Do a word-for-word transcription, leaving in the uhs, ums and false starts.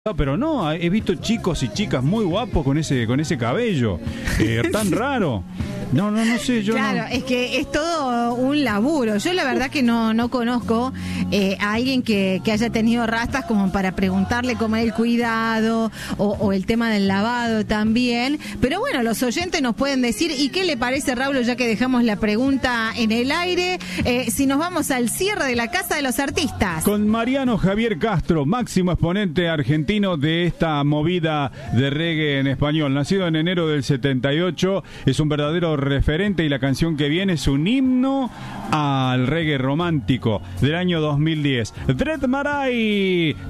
No, pero no, he visto chicos y chicas muy guapos con ese con ese cabello, eh, tan raro. No, no, no sé, yo Claro, no... es que es todo un laburo. Yo la verdad que no, no conozco eh, a alguien que, que haya tenido rastas como para preguntarle cómo es el cuidado o, o el tema del lavado también. Pero bueno, los oyentes nos pueden decir, ¿y qué le parece, Raúl, ya que dejamos la pregunta en el aire? Eh, si nos vamos al cierre de la Casa de los Artistas. Con Mariano Javier Castro, máximo exponente argentino de esta movida de reggae en español. Nacido en enero del setenta y ocho, es un verdadero referente y la canción que viene es un himno al reggae romántico del año dos mil diez. Dread Marai.